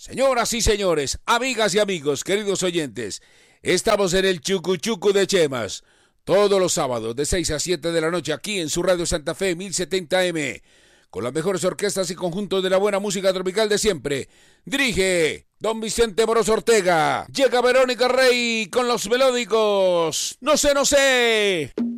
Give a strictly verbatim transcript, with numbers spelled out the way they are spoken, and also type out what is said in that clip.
Señoras y señores, amigas y amigos, queridos oyentes, estamos en el Chucuchucu de Chemas, todos los sábados de seis a siete de la noche aquí en su Radio Santa Fe mil setenta eme, con las mejores orquestas y conjuntos de la buena música tropical de siempre. Dirige don Vicente Moros Ortega. Llega Verónica Rey con los melódicos. No sé, no sé.